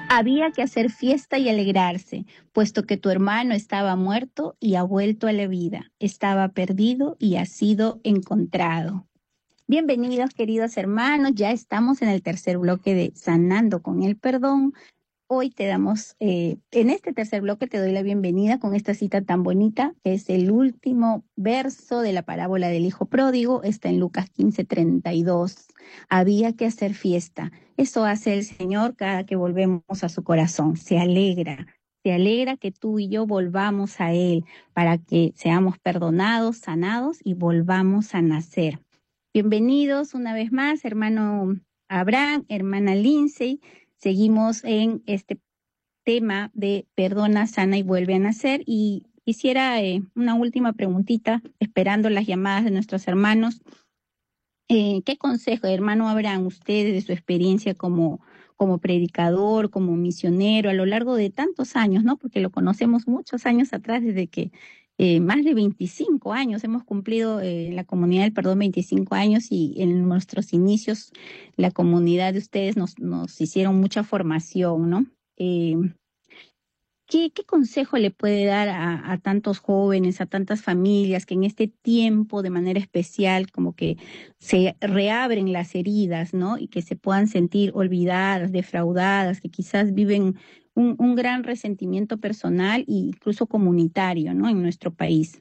Había que hacer fiesta y alegrarse, puesto que tu hermano estaba muerto y ha vuelto a la vida, estaba perdido y ha sido encontrado. Bienvenidos, queridos hermanos, ya estamos en el tercer bloque de Sanando con el Perdón. Hoy te damos, en este tercer bloque te doy la bienvenida con esta cita tan bonita, que es el último verso de la parábola del Hijo Pródigo, está en Lucas 15:32. Había que hacer fiesta. Eso hace el Señor cada que volvemos a su corazón. Se alegra que tú y yo volvamos a Él para que seamos perdonados, sanados y volvamos a nacer. Bienvenidos una vez más, hermano Abraham, hermana Lindsay. Seguimos en este tema de perdona, sana y vuelve a nacer. Y quisiera una última preguntita, esperando las llamadas de nuestros hermanos. ¿Qué consejo, hermano Abraham, usted de su experiencia como predicador, como misionero, a lo largo de tantos años, ¿no? Porque lo conocemos muchos años atrás, desde que más de 25 años hemos cumplido en la comunidad del perdón 25 años, y en nuestros inicios la comunidad de ustedes nos hicieron mucha formación, ¿no? Eh, ¿Qué consejo le puede dar a tantos jóvenes, a tantas familias que en este tiempo de manera especial como que se reabren las heridas, ¿no? Y que se puedan sentir olvidadas, defraudadas, que quizás viven un gran resentimiento personal e incluso comunitario, ¿no? En nuestro país.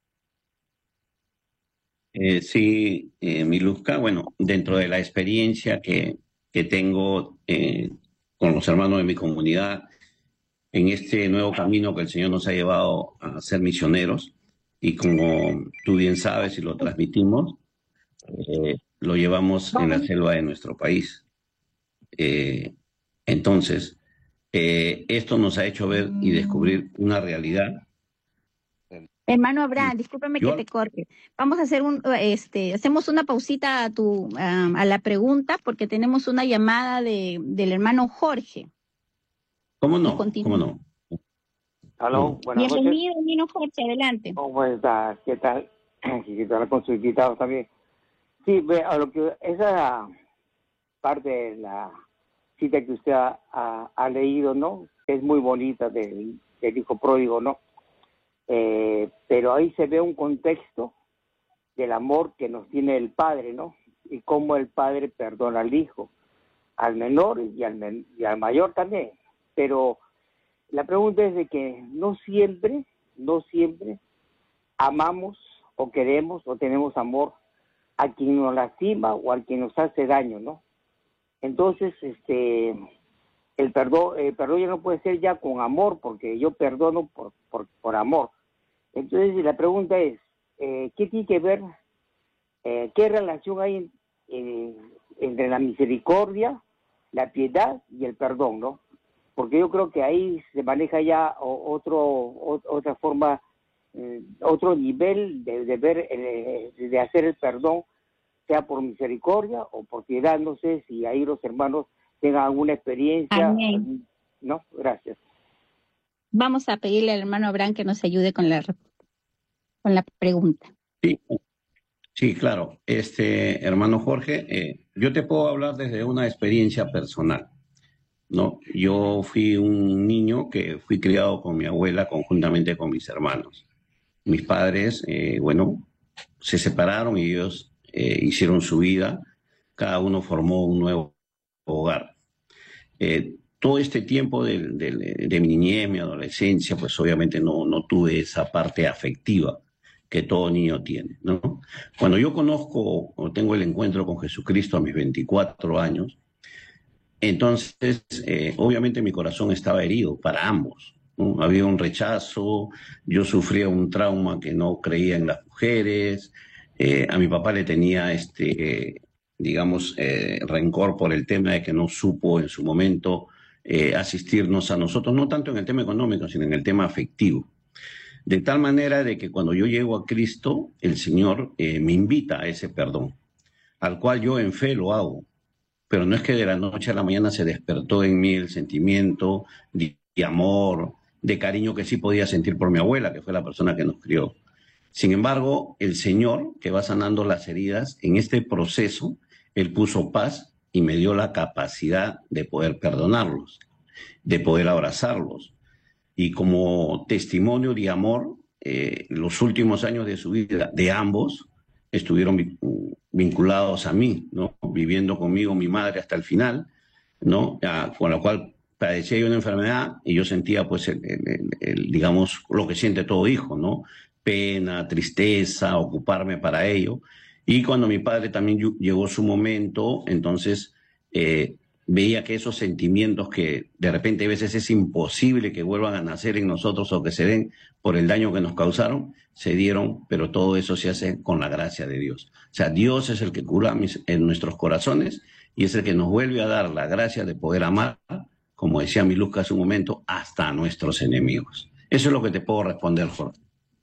Sí, Miluska, bueno, dentro de la experiencia que tengo con los hermanos de mi comunidad, en este nuevo camino que el Señor nos ha llevado a ser misioneros, y como tú bien sabes y lo transmitimos, lo llevamos en la selva de nuestro país. Eh, entonces, esto nos ha hecho ver y descubrir una realidad. Hermano Abraham, discúlpame que Yo, te corte. Vamos a hacer hacemos una pausita a la pregunta, porque tenemos una llamada del hermano Jorge. ¿cómo Y no? ¿Cómo continúa. no? ¿Cómo Aló, no? buenas noches. Bienvenido, hermano Jorge, adelante. ¿Cómo estás? ¿Qué tal? Quisiera hablar con sus invitados también. Sí, a lo que esa parte de la cita que usted ha leído, ¿no? Es muy bonita del hijo pródigo, ¿no? Pero ahí se ve un contexto del amor que nos tiene el padre, ¿no? Y cómo el padre perdona al hijo, al menor y al mayor también. Pero la pregunta es de que no siempre amamos o queremos o tenemos amor a quien nos lastima o a quien nos hace daño, ¿no? Entonces, el perdón ya no puede ser ya con amor, porque yo perdono por amor. Entonces, la pregunta es, ¿qué tiene que ver, qué relación hay entre la misericordia, la piedad y el perdón, ¿no? Porque yo creo que ahí se maneja ya otra forma, otro nivel de ver, de hacer el perdón, sea por misericordia o por piedad. No sé si ahí los hermanos tengan alguna experiencia. Amén. No, gracias. Vamos a pedirle al hermano Abraham que nos ayude con la pregunta. Sí, sí, claro. Hermano Jorge, yo te puedo hablar desde una experiencia personal, ¿no? Yo fui un niño que fui criado con mi abuela conjuntamente con mis hermanos. Mis padres, bueno, se separaron y ellos hicieron su vida, cada uno formó un nuevo hogar. Todo este tiempo de mi niñez, mi adolescencia, pues obviamente no tuve esa parte afectiva que todo niño tiene, ¿no? Cuando yo conozco o tengo el encuentro con Jesucristo a mis 24 años, entonces obviamente mi corazón estaba herido para ambos, ¿no? Había un rechazo, yo sufría un trauma que no creía en las mujeres, a mi papá le tenía digamos, rencor por el tema de que no supo en su momento asistirnos a nosotros, no tanto en el tema económico, sino en el tema afectivo. De tal manera de que cuando yo llego a Cristo, el Señor me invita a ese perdón, al cual yo en fe lo hago. Pero no es que de la noche a la mañana se despertó en mí el sentimiento de amor, de cariño que sí podía sentir por mi abuela, que fue la persona que nos crió. Sin embargo, el Señor, que va sanando las heridas, en este proceso, Él puso paz y me dio la capacidad de poder perdonarlos. de poder abrazarlos. Y como testimonio de amor, los últimos años de su vida, de ambos, estuvieron vinculados a mí, ¿no? Viviendo conmigo mi madre hasta el final, ¿no? Con la cual padecía yo una enfermedad y yo sentía, pues, digamos, lo que siente todo hijo, ¿no? Pena, tristeza, ocuparme para ello. Y cuando mi padre también llegó su momento, entonces veía que esos sentimientos que de repente a veces es imposible que vuelvan a nacer en nosotros o que se den por el daño que nos causaron, se dieron, pero todo eso se hace con la gracia de Dios. O sea, Dios es el que cura en nuestros corazones y es el que nos vuelve a dar la gracia de poder amar, como decía mi Lucas hace un momento, hasta a nuestros enemigos. Eso es lo que te puedo responder, Jorge.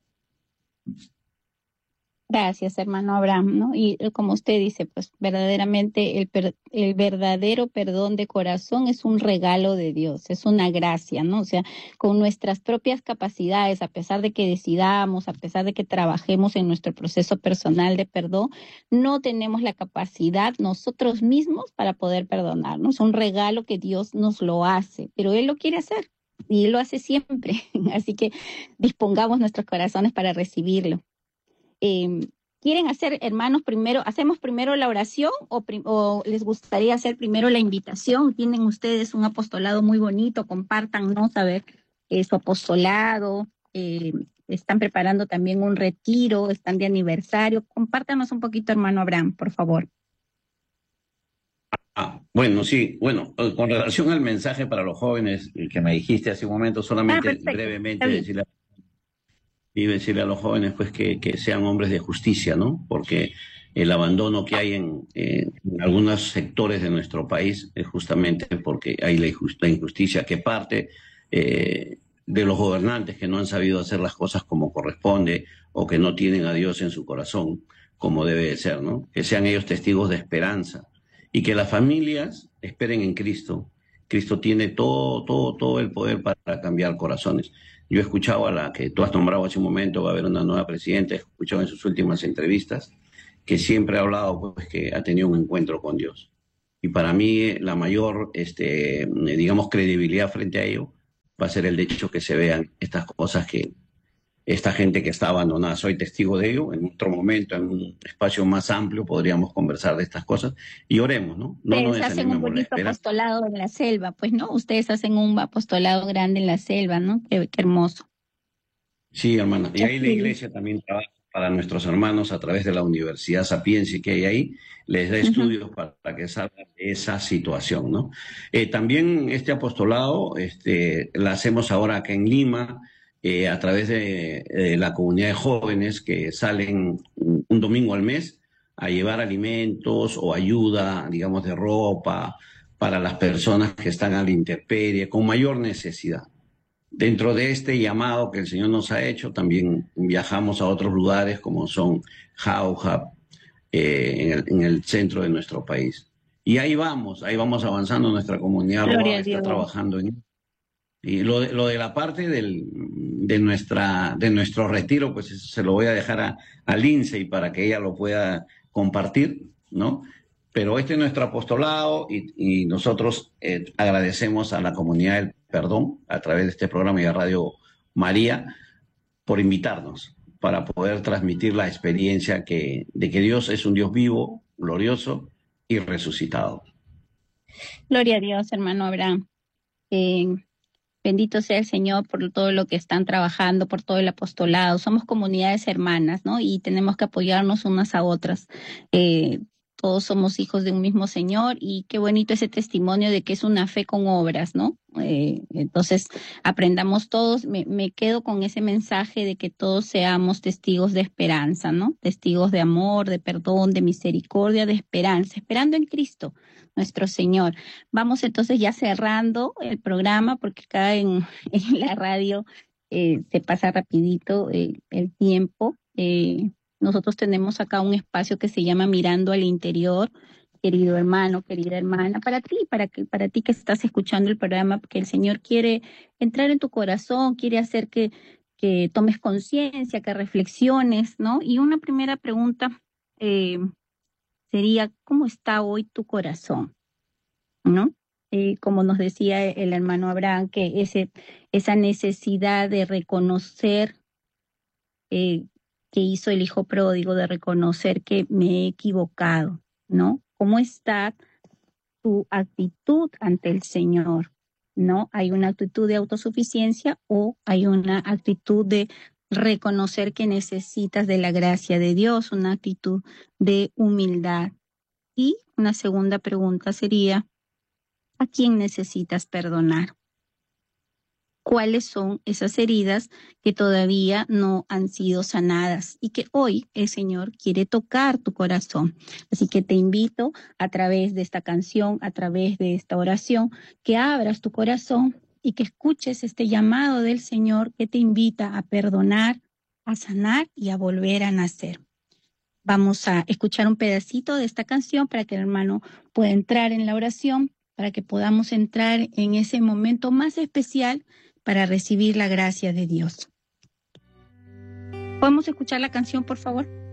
Gracias, hermano Abraham, ¿no? Y como usted dice, pues verdaderamente el verdadero perdón de corazón es un regalo de Dios, es una gracia, ¿no? O sea, con nuestras propias capacidades, a pesar de que decidamos, a pesar de que trabajemos en nuestro proceso personal de perdón, no tenemos la capacidad nosotros mismos para poder perdonarnos. Es un regalo que Dios nos lo hace, pero Él lo quiere hacer y Él lo hace siempre. Así que dispongamos nuestros corazones para recibirlo. ¿Quieren hacer, hermanos, primero, hacemos primero la oración o les gustaría hacer primero la invitación? Tienen ustedes un apostolado muy bonito, compártanos a ver su apostolado, están preparando también un retiro, están de aniversario. Compártanos un poquito, hermano Abraham, por favor. Bueno, sí, bueno, con relación al mensaje para los jóvenes que me dijiste hace un momento, solamente Perfecto, brevemente decirle a los jóvenes pues que sean hombres de justicia, ¿no? Porque el abandono que hay en algunos sectores de nuestro país es justamente porque hay la injusticia que parte de los gobernantes que no han sabido hacer las cosas como corresponde o que no tienen a Dios en su corazón como debe de ser, ¿no? Que sean ellos testigos de esperanza y que las familias esperen en Cristo. Cristo tiene todo el poder para cambiar corazones. Yo he escuchado a la que tú has nombrado hace un momento, va a haber una nueva presidenta, he escuchado en sus últimas entrevistas que siempre ha hablado pues que ha tenido un encuentro con Dios. Y para mí la mayor, digamos, credibilidad frente a ello va a ser el hecho que se vean estas cosas que esta gente que está abandonada, soy testigo de ello, en otro momento, en un espacio más amplio, podríamos conversar de estas cosas y oremos, ¿no? No nos Ustedes hacen un desanimemos la bonito espera. apostolado en la selva, pues, ¿no? Ustedes hacen un apostolado grande en la selva, ¿no? Qué hermoso. Sí, hermana. Y ahí la iglesia también trabaja para nuestros hermanos a través de la Universidad Sapienza que hay ahí, les da Ujú. estudios para que salgan de esa situación, ¿no? También este apostolado la hacemos ahora acá en Lima, a través de la comunidad de jóvenes que salen un domingo al mes a llevar alimentos o ayuda, digamos, de ropa para las personas que están a la intemperie con mayor necesidad. Dentro de este llamado que el Señor nos ha hecho, también viajamos a otros lugares como son Jauja, en el centro de nuestro país. Y ahí vamos avanzando. Nuestra comunidad Gloria Roa a está Dios. trabajando en. Y lo de la parte de nuestro retiro, pues eso se lo voy a dejar a Lindsay para que ella lo pueda compartir, ¿no? Pero este es nuestro apostolado y nosotros agradecemos a la comunidad del perdón a través de este programa y a Radio María por invitarnos para poder transmitir la experiencia de que Dios es un Dios vivo, glorioso y resucitado. Gloria a Dios, hermano Abraham. Eh, Bendito sea el Señor por todo lo que están trabajando, por todo el apostolado. Somos comunidades hermanas, ¿no? Y tenemos que apoyarnos unas a otras. Eh, todos somos hijos de un mismo Señor y qué bonito ese testimonio de que es una fe con obras, ¿no? Entonces, aprendamos todos, me quedo con ese mensaje de que todos seamos testigos de esperanza, ¿no? Testigos de amor, de perdón, de misericordia, de esperanza, esperando en Cristo, nuestro Señor. Vamos entonces ya cerrando el programa porque acá en la radio se pasa rapidito el tiempo. Nosotros tenemos acá un espacio que se llama Mirando al Interior, querido hermano, querida hermana, para ti, para ti que estás escuchando el programa, porque el Señor quiere entrar en tu corazón, quiere hacer que tomes conciencia, que reflexiones, ¿no? Y una primera pregunta eh, sería, ¿cómo está hoy tu corazón? ¿No? como nos decía el hermano Abraham, que esa necesidad de reconocer que hizo el hijo pródigo, de reconocer que me he equivocado, ¿no? ¿Cómo está tu actitud ante el Señor? ¿No? ¿Hay una actitud de autosuficiencia o hay una actitud de reconocer que necesitas de la gracia de Dios, una actitud de humildad? Y una segunda pregunta sería, ¿a quién necesitas perdonar? ¿Cuáles son esas heridas que todavía no han sido sanadas y que hoy el Señor quiere tocar tu corazón? Así que te invito a través de esta canción, a través de esta oración, que abras tu corazón y que escuches este llamado del Señor que te invita a perdonar, a sanar y a volver a nacer. Vamos a escuchar un pedacito de esta canción para que el hermano pueda entrar en la oración, para que podamos entrar en ese momento más especial para recibir la gracia de Dios. ¿Podemos escuchar la canción, por favor?